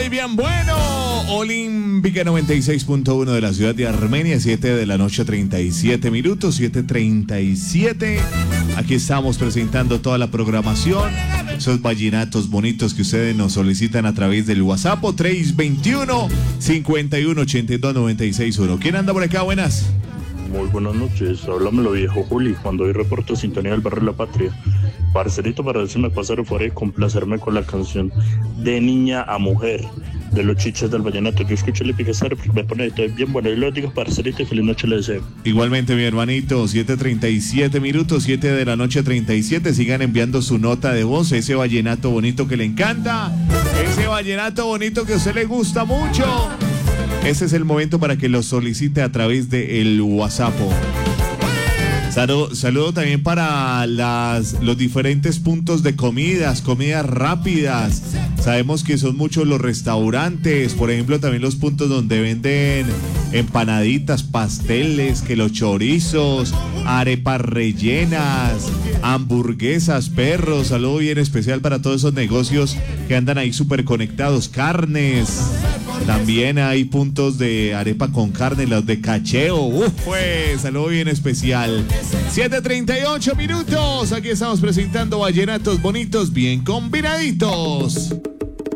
Bien, bueno, Olímpica 96.1 de la ciudad de Armenia, 7 de la noche, 37 minutos, 7:37. Aquí estamos presentando toda la programación, esos vallenatos bonitos que ustedes nos solicitan a través del WhatsApp 321-5182-961. ¿Quién anda por acá? Buenas. Muy buenas noches, háblamelo viejo Juli, cuando hoy reporto Sintonía del Barrio La Patria. Parcerito, para decirme pasar fuera y complacerme con la canción De Niña a Mujer, de los Chiches del Vallenato. Yo escucho el Piquesar porque me pone bien bueno. Y lo digo, parcerito, y feliz noche le deseo. Igualmente, mi hermanito, 7:37 minutos, 7 de la noche, 37. Sigan enviando su nota de voz, ese vallenato bonito que le encanta, ese vallenato bonito que a usted le gusta mucho. Ese es el momento para que lo solicite a través del WhatsApp. Saludo también para los diferentes puntos de comidas rápidas. Sabemos que son muchos los restaurantes, por ejemplo, también los puntos donde venden empanaditas, pasteles, que los chorizos, arepas rellenas, hamburguesas, perros. Saludo bien especial para todos esos negocios que andan ahí súper conectados, carnes. También hay puntos de arepa con carne, los de cacheo. Pues, saludo bien especial. 7:38 minutos. Aquí estamos presentando vallenatos bonitos, bien combinaditos.